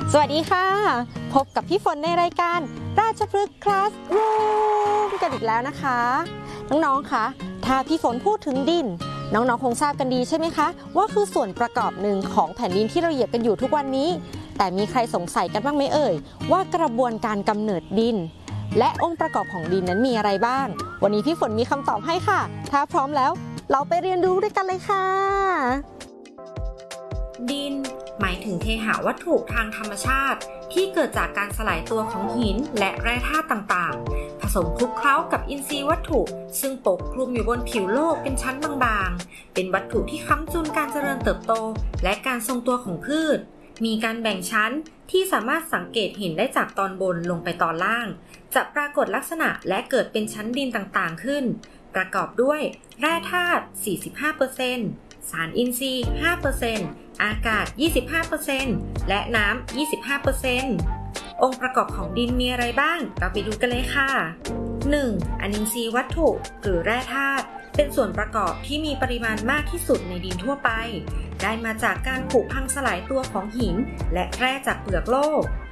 สวัสดีค่ะพบกับพี่ฝนในรายการราชพฤกษ์คลาสรูมกันอีกแล้วนะคะน้องๆคะถ้าพี่ฝนพูดถึงดินน้องๆคงทราบกันดีใช่ไหมคะว่าคือส่วนประกอบหนึ่งของแผ่นดินที่เราเหยียบกันอยู่ทุกวันนี้แต่มีใครสงสัยกันบ้างไหมเอ่ยว่ากระบวนการกำเนิดดินและองค์ประกอบของดินนั้นมีอะไรบ้างวันนี้พี่ฝนมีคำตอบให้ค่ะถ้าพร้อมแล้วเราไปเรียนรู้ด้วยกันเลยค่ะดินหมายถึงเทหะวัตถุทางธรรมชาติที่เกิดจากการสลายตัวของหินและแร่ธาตุต่างๆผสมคลุกเคล้ากับอินทรีย์วัตถุซึ่งปกคลุมอยู่บนผิวโลกเป็นชั้นบางๆเป็นวัตถุที่ค้ำจุนการเจริญเติบโตและการทรงตัวของพืชมีการแบ่งชั้นที่สามารถสังเกตเห็นได้จากตอนบนลงไปตอนล่างจะปรากฏลักษณะและเกิดเป็นชั้นดินต่างๆขึ้นประกอบด้วยแร่ธาตุ 45%สารอินทรีย์ 5%อากาศ 25% และน้ำ 25% องค์ประกอบของดินมีอะไรบ้างเราไปดูกันเลยค่ะ 1. อนินทรีย์วัตถุหรือแร่ธาตุเป็นส่วนประกอบที่มีปริมาณมากที่สุดในดินทั่วไปได้มาจากการผุพังสลายตัวของหินและแร่จากเปลือกโลก